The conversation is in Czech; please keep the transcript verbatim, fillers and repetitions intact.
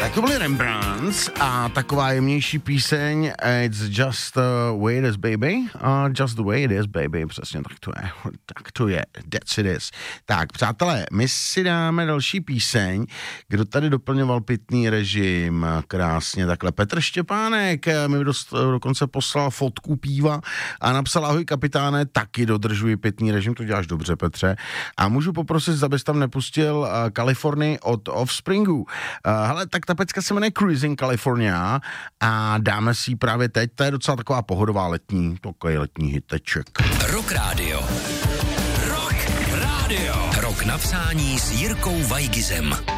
Tak to byly Rembrandts a taková jemnější píseň It's just the way it is, baby. Uh, just the way it is, baby. Přesně tak to je. Tak to je. That's it is. Tak, přátelé, my si dáme další píseň. Kdo tady doplňoval pitný režim? Krásně takhle. Petr Štěpánek mi dost, dokonce poslal fotku piva a napsal: ahoj kapitáne, taky dodržuji pitný režim. To děláš dobře, Petře. A můžu poprosit, abys tam nepustil uh, Kalifornii od Offspringu. Uh, hele, tak ta pecka se jmenuje Cruising California a dáme si ji právě teď. To je docela taková pohodová letní, takový letní hiteček. Rock Radio. Rock Radio. Rock na přání s Jirkou Vajgizem.